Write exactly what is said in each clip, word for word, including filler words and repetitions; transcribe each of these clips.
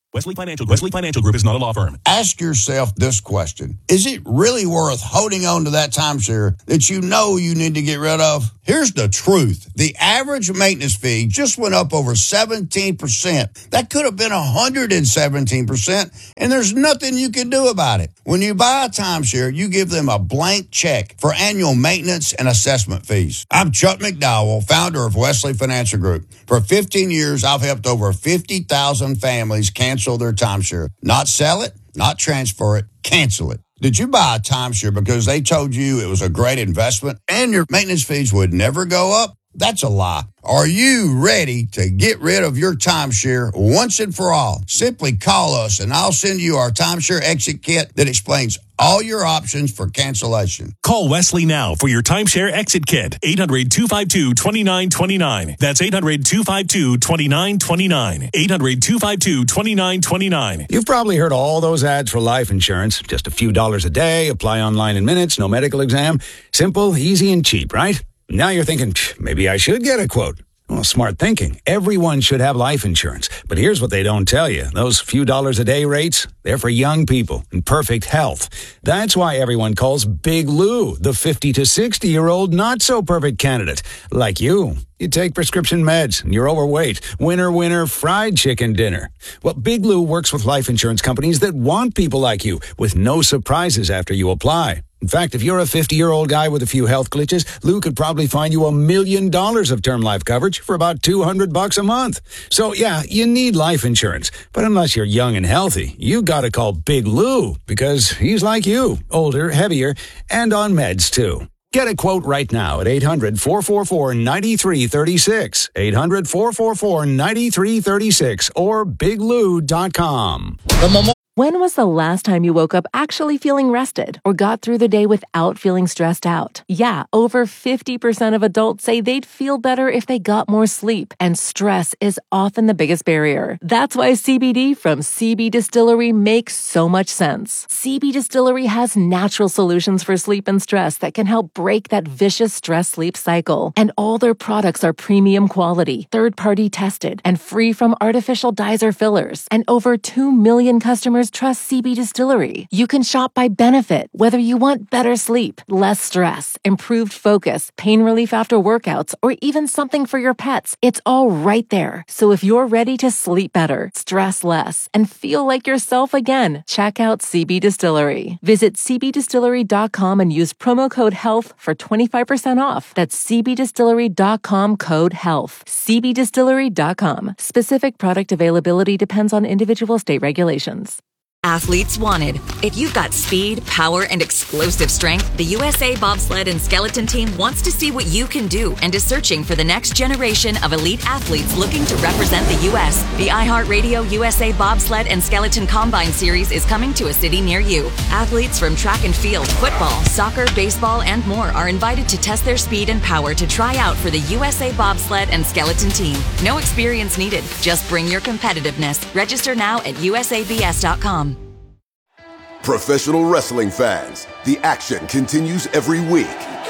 Wesley Financial Wesley Financial Group is not a law firm. Ask yourself this question. Is it really worth holding on to that timeshare that you know you need to get rid of? Here's the truth. The average maintenance fee just went up over seventeen percent. That could have been one hundred seventeen percent, and there's nothing you can do about it. When you buy a timeshare, you give them a blank check for annual maintenance and assessment fees. I'm Chuck McDowell, founder of Wesley Financial Group. For fifteen years, I've helped over fifty thousand families cancel their timeshare. Not sell it, not transfer it, cancel it. Did you buy a timeshare because they told you it was a great investment and your maintenance fees would never go up? That's a lie. Are you ready to get rid of your timeshare once and for all? Simply call us and I'll send you our timeshare exit kit that explains all your options for cancellation. Call Wesley now for your timeshare exit kit. eight hundred, two five two, two nine two nine. That's eight hundred, two five two, two nine two nine. eight hundred, two five two, two nine two nine. You've probably heard all those ads for life insurance. Just a few dollars a day, apply online in minutes, no medical exam. Simple, easy, and cheap, right? Now you're thinking, maybe I should get a quote. Well, smart thinking. Everyone should have life insurance. But here's what they don't tell you. Those few dollars a day rates, they're for young people in perfect health. That's why everyone calls Big Lou the fifty to sixty-year-old not-so-perfect candidate. Like you. You take prescription meds and you're overweight. Winner, winner, fried chicken dinner. Well, Big Lou works with life insurance companies that want people like you with no surprises after you apply. In fact, if you're a fifty-year-old guy with a few health glitches, Lou could probably find you a million dollars of term life coverage for about two hundred bucks a month. So, yeah, you need life insurance. But unless you're young and healthy, you gotta call Big Lou because he's like you, older, heavier, and on meds, too. Get a quote right now at eight hundred, four four four, nine three three six, eight hundred, four four four, nine three three six, or big lou dot com. When was the last time you woke up actually feeling rested or got through the day without feeling stressed out? Yeah, over fifty percent of adults say they'd feel better if they got more sleep, and stress is often the biggest barrier. That's why C B D from C B Distillery makes so much sense. C B Distillery has natural solutions for sleep and stress that can help break that vicious stress-sleep cycle. And all their products are premium quality, third-party tested, and free from artificial dyes or fillers. And over two million customers trust C B Distillery. You can shop by benefit, whether you want better sleep, less stress, improved focus, pain relief after workouts, or even something for your pets. It's all right there. So if you're ready to sleep better, stress less, and feel like yourself again, check out C B Distillery. Visit c b distillery dot com and use promo code HEALTH for twenty-five percent off. That's c b distillery dot com code HEALTH. c b distillery dot com. Specific product availability depends on individual state regulations. Athletes wanted. If you've got speed, power, and explosive strength, the U S A Bobsled and Skeleton Team wants to see what you can do and is searching for the next generation of elite athletes looking to represent the U S The iHeartRadio U S A Bobsled and Skeleton Combine Series is coming to a city near you. Athletes from track and field, football, soccer, baseball, and more are invited to test their speed and power to try out for the U S A Bobsled and Skeleton Team. No experience needed. Just bring your competitiveness. Register now at u s a b s dot com. Professional wrestling fans, the action continues every week.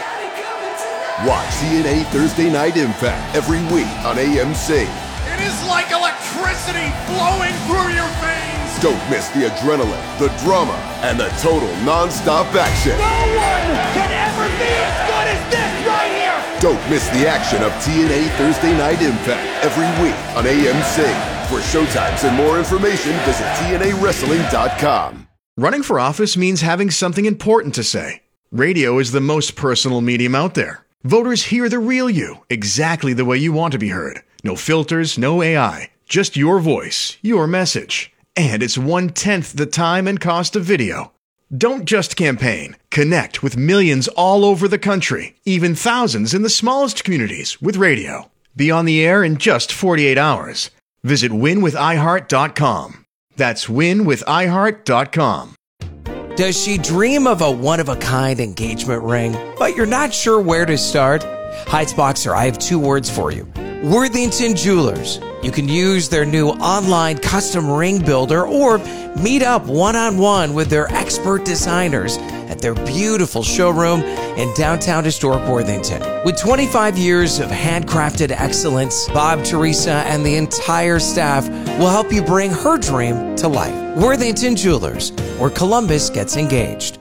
Watch T N A Thursday Night Impact every week on A M C. It is like electricity flowing through your veins. Don't miss the adrenaline, the drama, and the total non-stop action. No one can ever be as good as this right here. Don't miss the action of T N A Thursday Night Impact every week on A M C. For showtimes and more information, visit T N A wrestling dot com. Running for office means having something important to say. Radio is the most personal medium out there. Voters hear the real you, exactly the way you want to be heard. No filters, no A I, just your voice, your message. And it's one-tenth the time and cost of video. Don't just campaign. Connect with millions all over the country, even thousands in the smallest communities with radio. Be on the air in just forty-eight hours. Visit win with i heart dot com. That's win with i heart dot com. Does she dream of a one-of-a-kind engagement ring, but you're not sure where to start? Heights Boxer, I have two words for you. Worthington Jewelers. You can use their new online custom ring builder or meet up one-on-one with their expert designers at their beautiful showroom in downtown historic Worthington. With twenty-five years of handcrafted excellence, Bob, Teresa, and the entire staff will help you bring her dream to life. Worthington Jewelers, where Columbus gets engaged.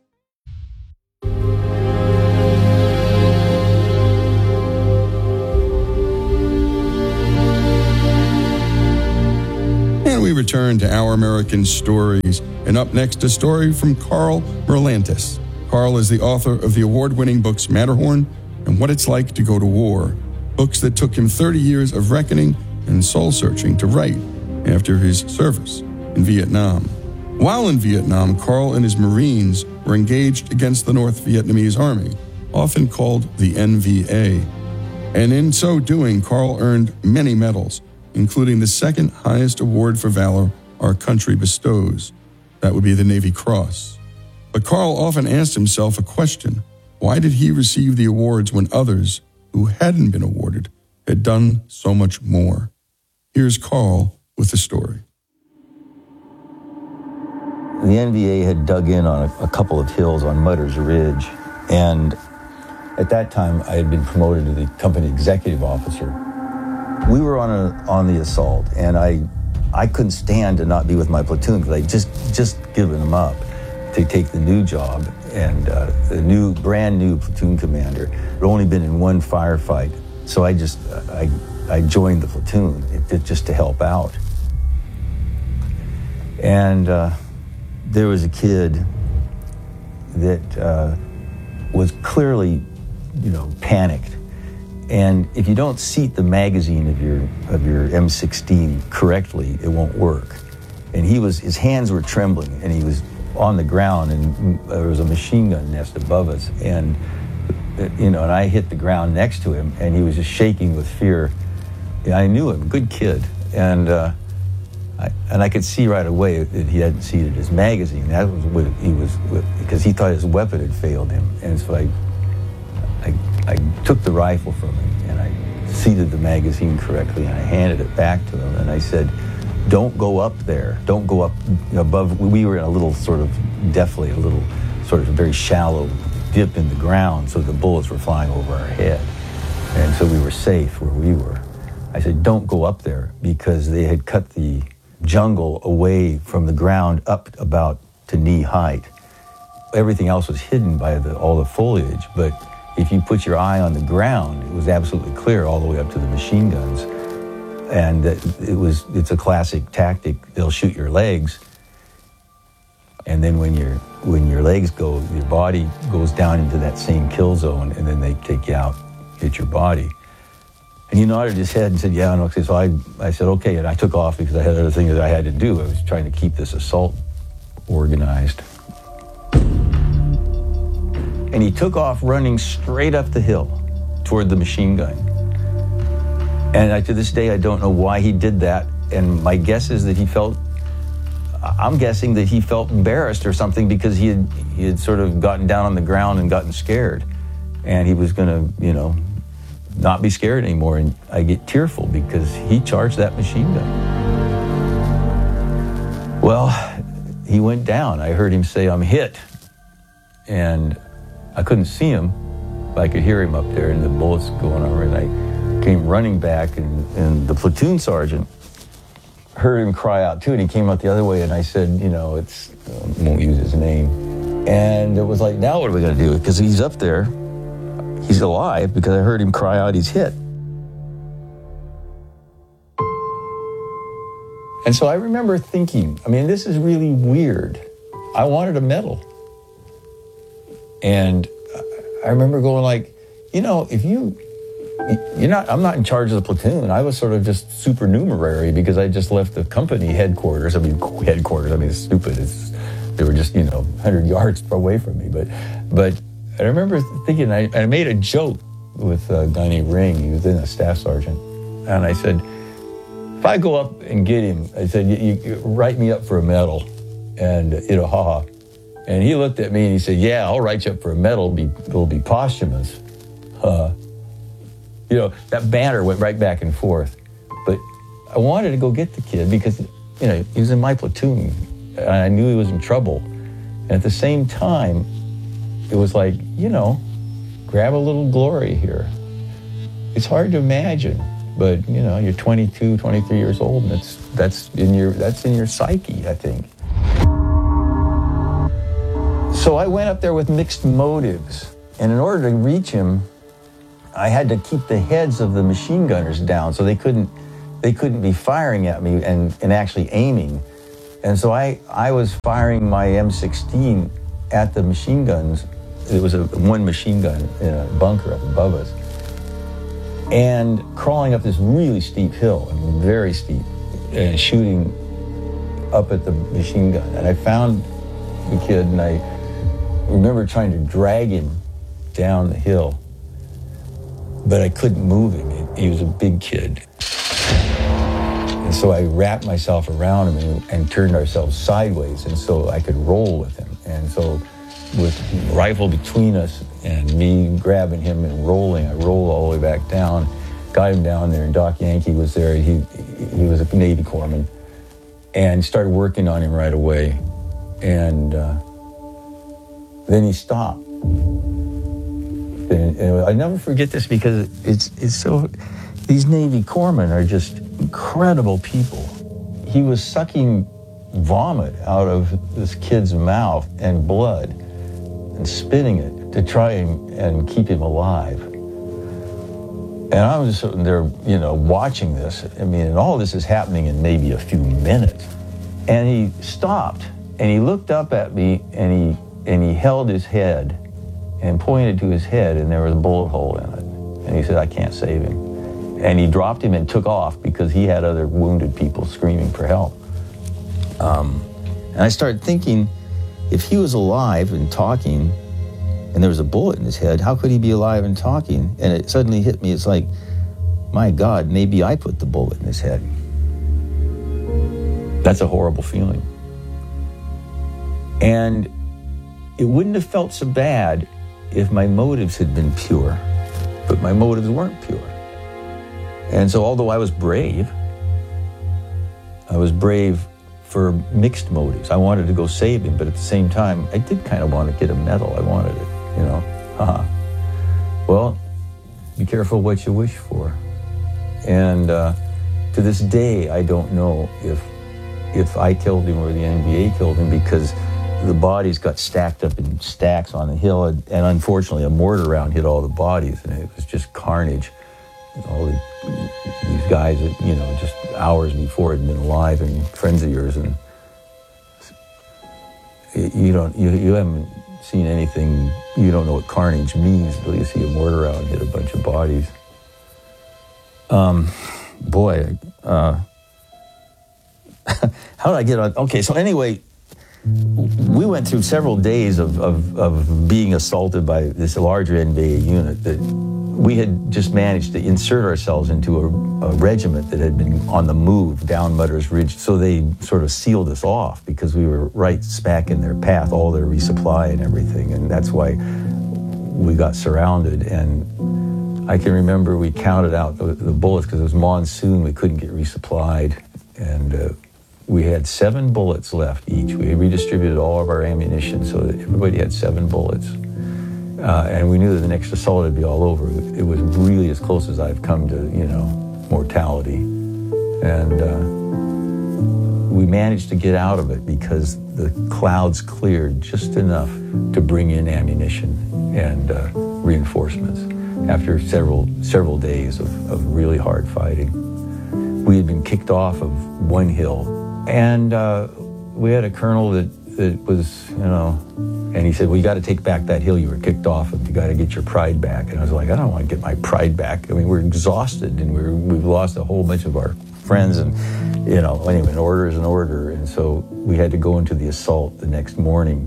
And we return to Our American Stories. And up next, a story from Carl Merlantis. Carl is the author of the award-winning books Matterhorn and What It's Like to Go to War, books that took him thirty years of reckoning and soul-searching to write after his service in Vietnam. While in Vietnam, Carl and his Marines were engaged against the North Vietnamese Army, often called the N V A. And in so doing, Carl earned many medals, including the second highest award for valor our country bestows. That would be the Navy Cross. But Carl often asked himself a question: why did he receive the awards when others, who hadn't been awarded, had done so much more? Here's Carl with the story. The N V A had dug in on a, a couple of hills on Mudder's Ridge, and at that time I had been promoted to the company executive officer. We were on a, on the assault, and I I couldn't stand to not be with my platoon because I just just given them up to take the new job, and uh, the new, brand new platoon commander had only been in one firefight, so I just I I joined the platoon it, just to help out. And uh, there was a kid that uh, was clearly, you know, panicked. And if you don't seat the magazine of your of your M sixteen correctly, it won't work. And he was his hands were trembling, and he was on the ground, and there was a machine gun nest above us, and you know, and I hit the ground next to him, and he was just shaking with fear. And I knew him, good kid, and uh, I, and I could see right away that he hadn't seated his magazine. That was what he was, because he thought his weapon had failed him, and so I, I, I took the rifle from him, and I seated the magazine correctly, and I handed it back to him, and I said, "Don't go up there. Don't go up above." We were in a little sort of, definitely a little sort of very shallow dip in the ground, so the bullets were flying over our head. And so we were safe where we were. I said, "Don't go up there," because they had cut the jungle away from the ground up about to knee height. Everything else was hidden by the, all the foliage, but if you put your eye on the ground, it was absolutely clear all the way up to the machine guns. And it was, it's a classic tactic. They'll shoot your legs, and then when your when your legs go, your body goes down into that same kill zone, and then they take you out, hit your body. And he nodded his head and said, "Yeah." And okay, so I, I said, "Okay," and I took off because I had other things that I had to do. I was trying to keep this assault organized. And he took off running straight up the hill toward the machine gun. And I, to this day, I don't know why he did that. And my guess is that he felt, I'm guessing that he felt embarrassed or something, because he had, he had sort of gotten down on the ground and gotten scared. And he was gonna, you know, not be scared anymore. And I get tearful because he charged that machine gun. Well, he went down. I heard him say, "I'm hit." And I couldn't see him, but I could hear him up there and the bullets going over, and I came running back, and, and the platoon sergeant heard him cry out too, and he came out the other way, and I said, you know, it's, I won't use his name. And it was like, now what are we gonna do? Because he's up there, he's alive, because I heard him cry out, he's hit. And so I remember thinking, I mean, this is really weird. I wanted a medal. And I remember going like, you know, if you, you're not, I'm not in charge of the platoon. I was sort of just supernumerary because I just left the company headquarters. I mean, headquarters, I mean, it's stupid. It's, they were just, you know, one hundred yards away from me. But but I remember thinking, I, I made a joke with a guy named Ring. He was then a staff sergeant. And I said, if I go up and get him, I said, you, you write me up for a medal. And, you know, haha. And he looked at me and he said, "Yeah, I'll write you up for a medal. It'll be, it'll be posthumous." Uh, you know, that banter went right back and forth. But I wanted to go get the kid because, you know, he was in my platoon. And I knew he was in trouble. And at the same time, it was like, you know, grab a little glory here. It's hard to imagine, but you know, you're twenty-two, twenty-three years old, and it's that's in your that's in your psyche, I think. So I went up there with mixed motives, and in order to reach him, I had to keep the heads of the machine gunners down so they couldn't they couldn't be firing at me and, and actually aiming. And so I, I was firing my M sixteen at the machine guns. It was a one machine gun in a bunker up above us. And crawling up this really steep hill, I mean, very steep, and shooting up at the machine gun. And I found the kid, and I remember trying to drag him down the hill, but I couldn't move him. He was a big kid. And so I wrapped myself around him and, and turned ourselves sideways, and so I could roll with him. And so with the rifle between us and me grabbing him and rolling, I rolled all the way back down, got him down there, and Doc Yankee was there. He he was a Navy corpsman, and started working on him right away. And uh, then he stopped. And, and I never forget this because it's it's so. These Navy corpsmen are just incredible people. He was sucking vomit out of this kid's mouth and blood and spitting it to try and, and keep him alive. And I was sitting there, you know, watching this. I mean, and all this is happening in maybe a few minutes. And he stopped, and he looked up at me, and he and he held his head and pointed to his head, and there was a bullet hole in it. And he said, "I can't save him." And he dropped him and took off because he had other wounded people screaming for help. Um, and I started thinking, if he was alive and talking, and there was a bullet in his head, how could he be alive and talking? And it suddenly hit me, it's like, my God, maybe I put the bullet in his head. That's a horrible feeling. And it wouldn't have felt so bad if my motives had been pure, but my motives weren't pure. And so although I was brave, I was brave for mixed motives. I wanted to go save him, but at the same time, I did kind of want to get a medal. I wanted it, you know. Uh-huh. Well, be careful what you wish for. And uh, to this day, I don't know if if I killed him or the N V A killed him, because the bodies got stacked up in stacks on the hill, and, and unfortunately a mortar round hit all the bodies, and it was just carnage. All the, these guys that, you know, just hours before had been alive and friends of yours, and you don't, you, you haven't seen anything, you don't know what carnage means until you see a mortar round hit a bunch of bodies. Um, boy, uh, how did I get on? Okay, so anyway, we went through several days of, of, of being assaulted by this larger N V A unit that we had just managed to insert ourselves into a, a regiment that had been on the move down Mudder's Ridge. So they sort of sealed us off because we were right smack in their path, all their resupply and everything. And that's why we got surrounded. And I can remember we counted out the, the bullets because it was monsoon. We couldn't get resupplied. And uh, we had seven bullets left each. We redistributed all of our ammunition so that everybody had seven bullets. Uh, and we knew that the next assault would be all over. It was really as close as I've come to, you know, mortality. And uh, we managed to get out of it because the clouds cleared just enough to bring in ammunition and uh, reinforcements after several several days of, of really hard fighting. We had been kicked off of one hill, and uh, we had a colonel that, that was, you know, and he said, well, you got to take back that hill you were kicked off of. You got to get your pride back. And I was like, I don't want to get my pride back. I mean, we're exhausted, and we're, we've lost a whole bunch of our friends. And, you know, anyway, an order is an order. And so we had to go into the assault the next morning.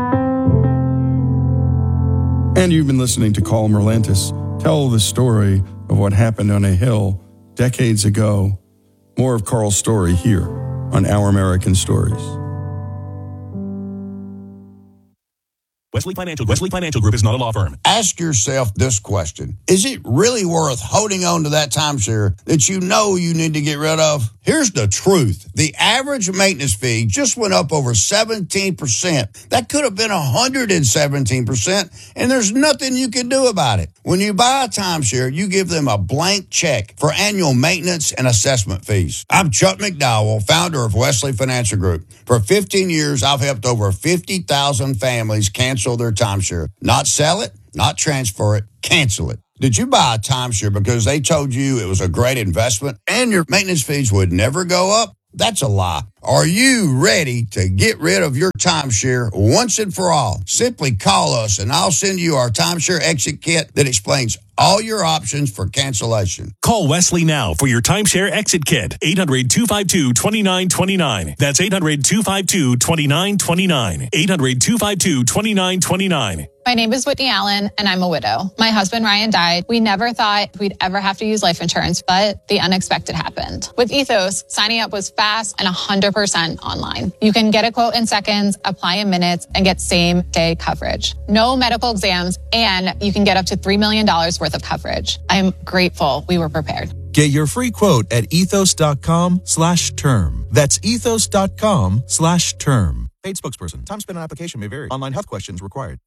And you've been listening to Carl Merlantis tell the story of what happened on a hill decades ago. More of Carl's story here on Our American Stories. Wesley Financial Wesley Financial Group is not a law firm. Ask yourself this question. Is it really worth holding on to that timeshare that you know you need to get rid of? Here's the truth. The average maintenance fee just went up over seventeen percent. That could have been one hundred seventeen percent, and there's nothing you can do about it. When you buy a timeshare, you give them a blank check for annual maintenance and assessment fees. I'm Chuck McDowell, founder of Wesley Financial Group. For fifteen years, I've helped over fifty thousand families cancel their timeshare. Not sell it, not transfer it, cancel it. Did you buy a timeshare because they told you it was a great investment and your maintenance fees would never go up? That's a lie. Are you ready to get rid of your timeshare once and for all? Simply call us and I'll send you our timeshare exit kit that explains all your options for cancellation. Call Wesley now for your timeshare exit kit. eight hundred, two five two, two nine two nine. That's eight hundred, two five two, two nine two nine. eight hundred, two five two, two nine two nine. My name is Whitney Allen, and I'm a widow. My husband, Ryan, died. We never thought we'd ever have to use life insurance, but the unexpected happened. With Ethos, signing up was fast and one hundred percent online. You can get a quote in seconds, apply in minutes, and get same-day coverage. No medical exams, and you can get up to three million dollars worth of coverage. I'm grateful we were prepared. Get your free quote at ethos.com slash term. That's ethos.com slash term. Paid spokesperson. Time spent on application may vary. Online health questions required.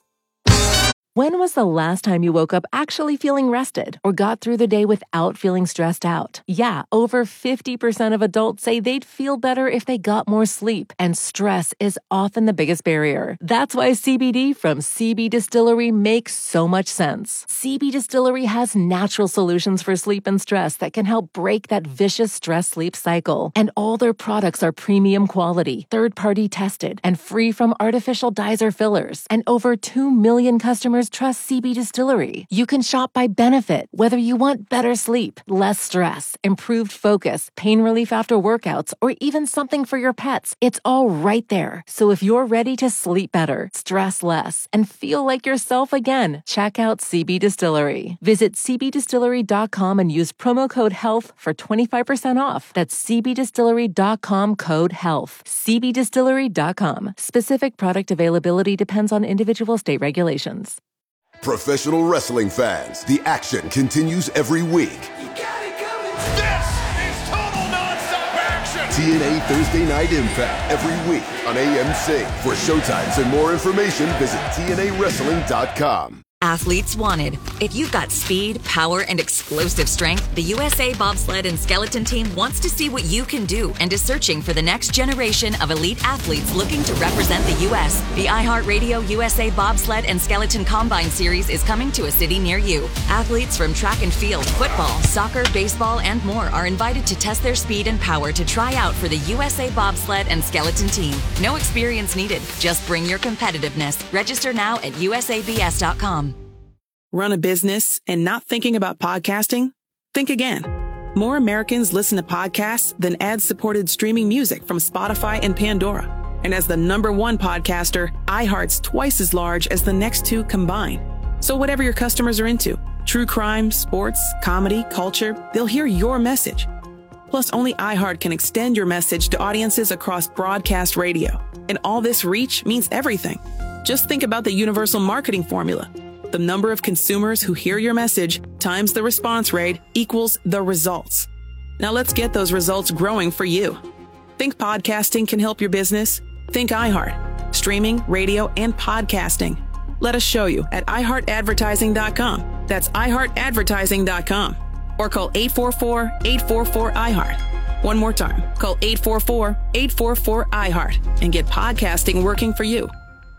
When was the last time you woke up actually feeling rested or got through the day without feeling stressed out? Yeah, over fifty percent of adults say they'd feel better if they got more sleep, and stress is often the biggest barrier. That's why C B D from C B Distillery makes so much sense. C B Distillery has natural solutions for sleep and stress that can help break that vicious stress-sleep cycle. And all their products are premium quality, third-party tested, and free from artificial dyes or fillers. And over two million customers trust C B Distillery. You can shop by benefit, whether you want better sleep, less stress, improved focus, pain relief after workouts, or even something for your pets. It's all right there. So if you're ready to sleep better, stress less, and feel like yourself again, check out C B Distillery. Visit c b distillery dot com and use promo code HEALTH for twenty-five percent off. That's c b distillery dot com code HEALTH. c b distillery dot com. Specific product availability depends on individual state regulations. Professional wrestling fans, the action continues every week. You got it coming. This is total nonstop action. T N A Thursday Night Impact every week on A M C. For showtimes and more information, visit T N A wrestling dot com. Athletes wanted. If you've got speed, power, and explosive strength, the U S A Bobsled and Skeleton Team wants to see what you can do and is searching for the next generation of elite athletes looking to represent the U S. The iHeartRadio U S A Bobsled and Skeleton Combine Series is coming to a city near you. Athletes from track and field, football, soccer, baseball, and more are invited to test their speed and power to try out for the U S A Bobsled and Skeleton Team. No experience needed. Just bring your competitiveness. Register now at U S A B S dot com. Run a business and not thinking about podcasting? Think again. More Americans listen to podcasts than ad-supported streaming music from Spotify and Pandora. And as the number one podcaster, iHeart's twice as large as the next two combined. So whatever your customers are into, true crime, sports, comedy, culture, they'll hear your message. Plus, only iHeart can extend your message to audiences across broadcast radio. And all this reach means everything. Just think about the universal marketing formula. The number of consumers who hear your message times the response rate equals the results. Now let's get those results growing for you. Think podcasting can help your business? Think iHeart. Streaming, radio, and podcasting. Let us show you at i heart advertising dot com. That's i heart advertising dot com. Or call eight four four, eight four four, I heart. One more time. Call eight four four, eight four four, I heart and get podcasting working for you.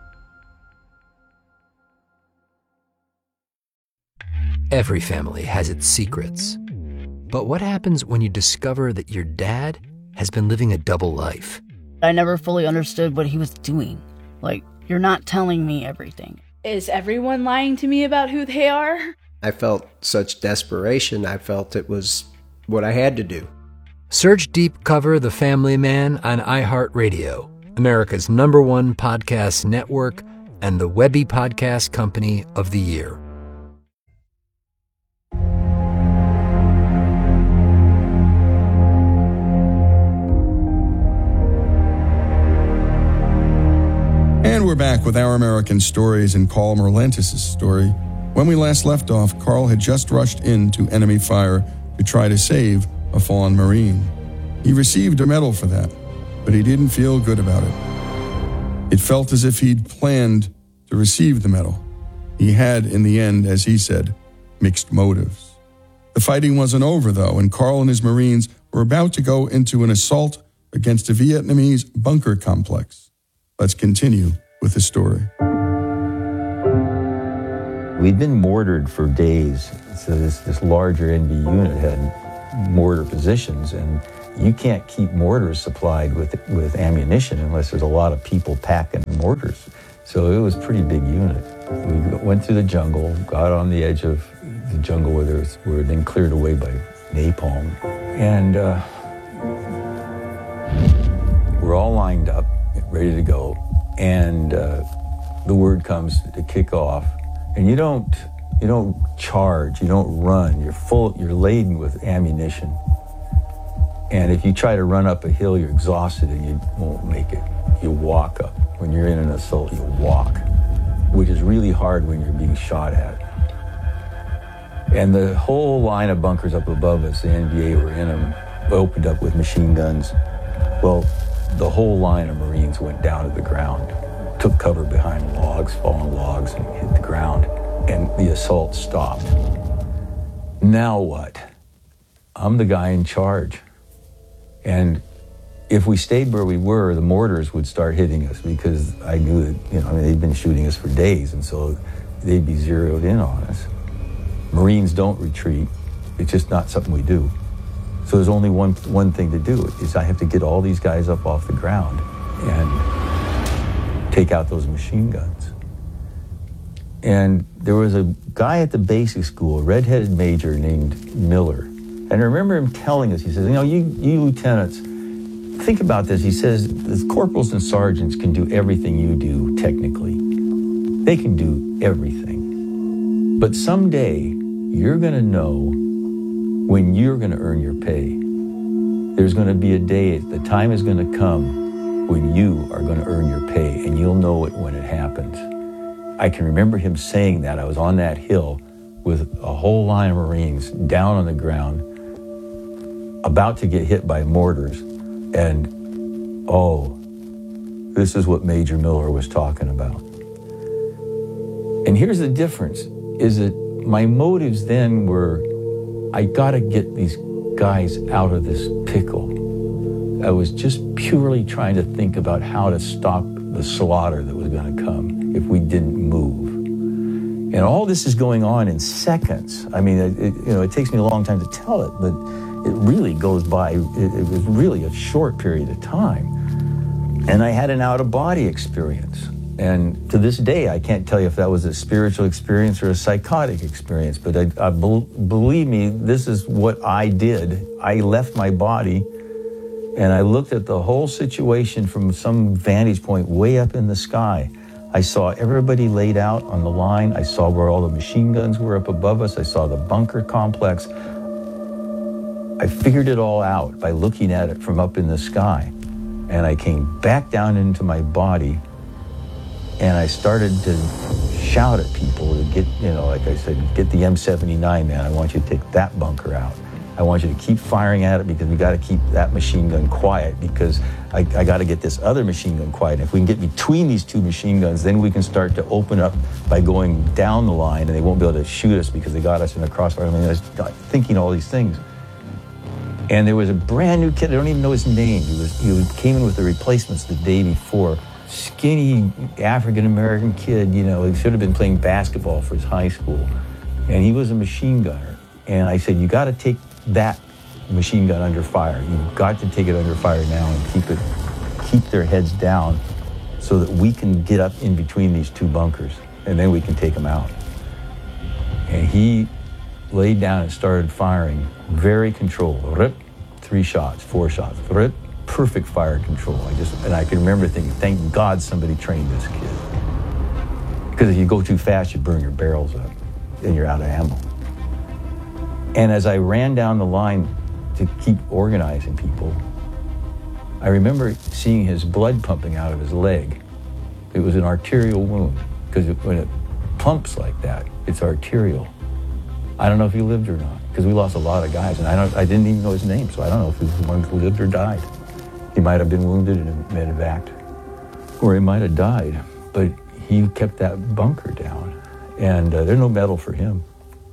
Every family has its secrets. But what happens when you discover that your dad has been living a double life? I never fully understood what he was doing. Like, you're not telling me everything. Is everyone lying to me about who they are? I felt such desperation. I felt it was what I had to do. Search Deep Cover The Family Man on iHeartRadio, America's number one podcast network and the Webby Podcast Company of the Year. And And we're back with Our American Stories and Carl Merlantis' story. When we last left off, Carl had just rushed into enemy fire to try to save a fallen Marine. He received a medal for that, but he didn't feel good about it. It felt as if he'd planned to receive the medal. He had, in the end, as he said, mixed motives. The fighting wasn't over, though, and Carl and his Marines were about to go into an assault against a Vietnamese bunker complex. Let's continue with the story. We'd been mortared for days. So this, this larger N B unit had mortar positions, and you can't keep mortars supplied with with ammunition unless there's a lot of people packing mortars. So it was a pretty big unit. We went through the jungle, got on the edge of the jungle where, there was, where it had been cleared away by napalm. And uh, we're all lined up, ready to go. And uh, the word comes to kick off. And you don't you don't charge, you don't run. You're full, you're laden with ammunition. And if you try to run up a hill, you're exhausted and you won't make it. You walk up. When you're in an assault, you walk, which is really hard when you're being shot at. And the whole line of bunkers up above us, the N V A were in them, opened up with machine guns. Well, the whole line of Marines went down to the ground, took cover behind logs, fallen logs, and hit the ground, and the assault stopped. Now what? I'm the guy in charge. And if we stayed where we were, the mortars would start hitting us because I knew that, you know, I mean, they'd been shooting us for days, and so they'd be zeroed in on us. Marines don't retreat. It's just not something we do. So there's only one one thing to do, is I have to get all these guys up off the ground and take out those machine guns. And there was a guy at the basic school, a red-headed major named Miller. And I remember him telling us, he says, you know, you, you lieutenants, think about this. He says, the corporals and sergeants can do everything you do technically. They can do everything. But someday, you're going to know when you're going to earn your pay. There's going to be a day, the time is going to come when you are going to earn your pay, and you'll know it when it happens. I can remember him saying that. I was on that hill with a whole line of Marines down on the ground, about to get hit by mortars. And, oh, this is what Major Miller was talking about. And here's the difference, is that my motives then were, I got to get these guys out of this pickle. I was just purely trying to think about how to stop the slaughter that was going to come if we didn't move. And all this is going on in seconds. I mean, it, it, you know, it takes me a long time to tell it, but it really goes by, it, it was really a short period of time. And I had an out-of-body experience. And to this day, I can't tell you if that was a spiritual experience or a psychotic experience, but I, I be, believe me, this is what I did. I left my body and I looked at the whole situation from some vantage point way up in the sky. I saw everybody laid out on the line. I saw where all the machine guns were up above us. I saw the bunker complex. I figured it all out by looking at it from up in the sky. And I came back down into my body and I started to shout at people to get, you know, like I said, get the M seventy-nine, man. I want you to take that bunker out. I want you to keep firing at it because we got to keep that machine gun quiet because I, I got to get this other machine gun quiet. And if we can get between these two machine guns, then we can start to open up by going down the line and they won't be able to shoot us because they got us in a crossfire. I mean, I was thinking all these things. And there was a brand new kid, I don't even know his name. He was he came in with the replacements the day before. Skinny African-American kid, you know, he should have been playing basketball for his high school. And he was a machine gunner. And I said, you got to take that machine gun under fire. You've got to take it under fire now and keep it, keep their heads down so that we can get up in between these two bunkers and then we can take them out. And he laid down and started firing, very controlled. Rip, three shots, four shots. Rip, perfect fire control. I just, and I can remember thinking, thank God somebody trained this kid. Because if you go too fast, you burn your barrels up and you're out of ammo. And as I ran down the line to keep organizing people, I remember seeing his blood pumping out of his leg. It was an arterial wound, because when it pumps like that, it's arterial. I don't know if he lived or not, because we lost a lot of guys, and I don't. I didn't even know his name, so I don't know if he was the one who lived or died. He might have been wounded and medevaced, or he might have died, but he kept that bunker down, and uh, there's no medal for him.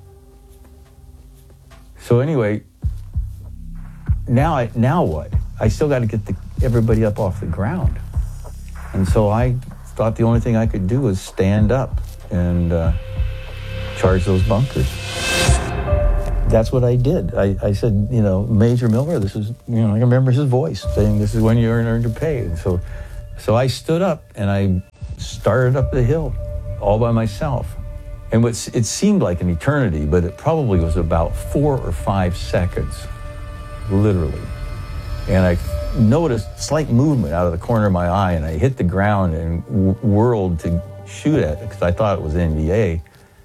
So anyway, now I, now what? I still got to get the, everybody up off the ground, and so I thought the only thing I could do was stand up and uh, charge those bunkers. That's what I did. I, I said, you know, Major Miller, this is, you know, I remember his voice saying, this is when you earn, earn your pay. And so, so I stood up and I started up the hill all by myself. And what, it seemed like an eternity, but it probably was about four or five seconds, literally. And I noticed slight movement out of the corner of my eye, and I hit the ground and w- whirled to shoot at it because I thought it was N V A.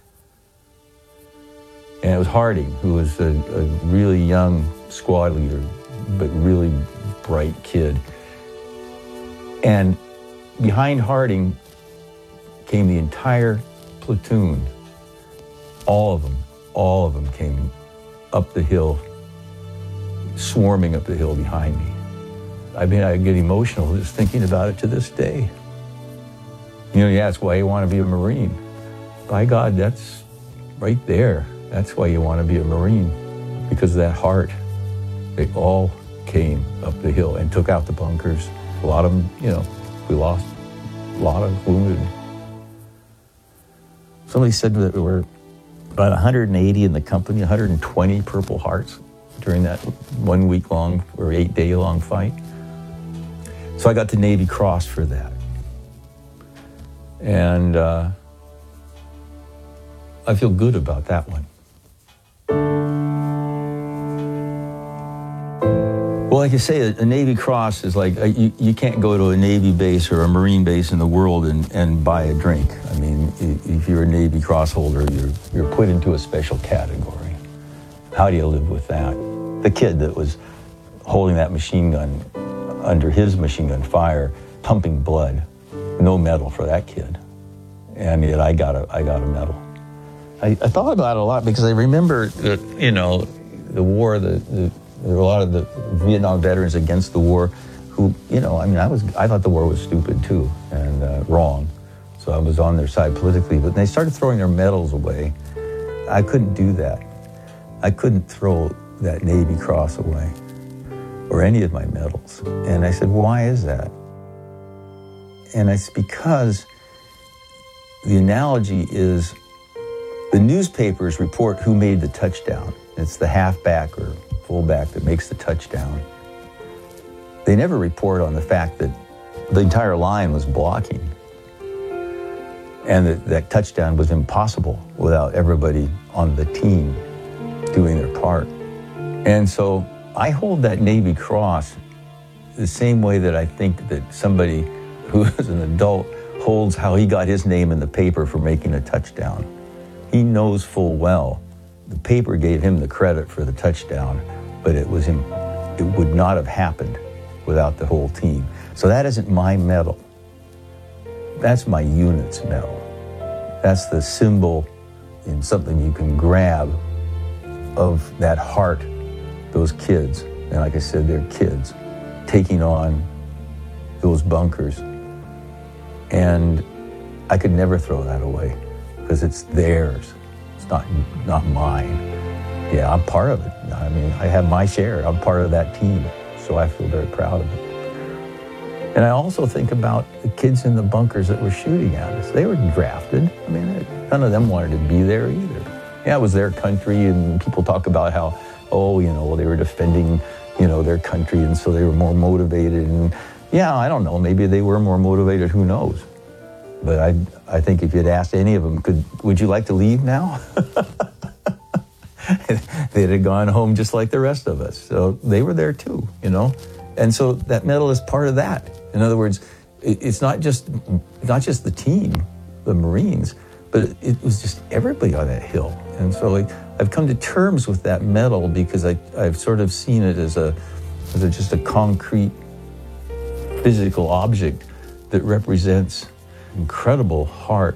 And it was Harding, who was a, a really young squad leader, but really bright kid. And behind Harding came the entire platoon. All of them, all of them came up the hill, swarming up the hill behind me. I mean, I get emotional just thinking about it to this day. You know, yeah, that's why you want to be a Marine. By God, that's right there. That's why you want to be a Marine, because of that heart. They all came up the hill and took out the bunkers. A lot of them, you know, we lost a lot of wounded. Somebody said that there were about one hundred eighty in the company, one hundred twenty Purple Hearts during that one week long or eight day long fight. So I got the Navy Cross for that. And uh, I feel good about that one. Well, like you say, a, a Navy Cross is like, a, you, you can't go to a Navy base or a Marine base in the world and, and buy a drink. I mean, if you're a Navy Cross holder, you're, you're put into a special category. How do you live with that? The kid that was holding that machine gun under his machine gun fire, pumping blood, no medal for that kid. And yet I got a, I got a medal. I, I thought about it a lot because I remember that, you know, the war, the, the there were a lot of the Vietnam veterans against the war who, you know, I mean, I was, I thought the war was stupid too and uh, wrong. So I was on their side politically, but they started throwing their medals away. I couldn't do that. I couldn't throw that Navy Cross away or any of my medals. And I said, why is that? And it's because the analogy is the newspapers report who made the touchdown. It's the halfback or fullback that makes the touchdown. They never report on the fact that the entire line was blocking and that that touchdown was impossible without everybody on the team doing their part. And so I hold that Navy Cross the same way that I think that somebody who is an adult holds how he got his name in the paper for making a touchdown. He knows full well the paper gave him the credit for the touchdown, but it was him, it would not have happened without the whole team. So that isn't my medal. That's my unit's medal. That's the symbol in something you can grab of that heart, those kids. And like I said, they're kids taking on those bunkers. And I could never throw that away because it's theirs. It's not, not mine. Yeah, I'm part of it. I mean, I have my share. I'm part of that team, so I feel very proud of it. And I also think about the kids in the bunkers that were shooting at us. They were drafted. I mean, none of them wanted to be there either. Yeah, it was their country, and people talk about how, oh, you know, they were defending, you know, their country, and so they were more motivated. And yeah, I don't know, maybe they were more motivated, who knows? But I I think if you'd asked any of them, could would you like to leave now? They'd have gone home just like the rest of us. So they were there too, you know? And so that medal is part of that. In other words, it's not just not just the team, the Marines, but it was just everybody on that hill. And so like, I've come to terms with that medal because I, I've sort of seen it as a, as a just a concrete physical object that represents incredible heart.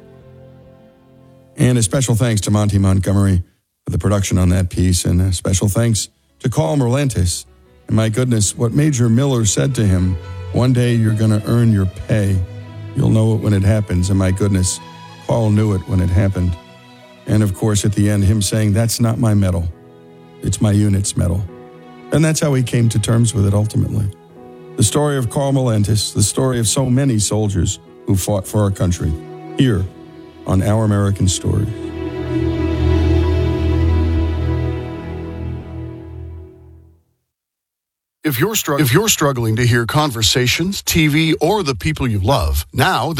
And a special thanks to Monty Montgomery for the production on that piece, and a special thanks to Carl Merlantis. And my goodness, what Major Miller said to him, one day you're going to earn your pay. You'll know it when it happens. And my goodness, Carl knew it when it happened. And of course, at the end, him saying, that's not my medal. It's my unit's medal. And that's how he came to terms with it ultimately. The story of Carl Merlantis, the story of so many soldiers who fought for our country, here on Our American Stories. If you're, str- if you're struggling to hear conversations, T V, or the people you love, now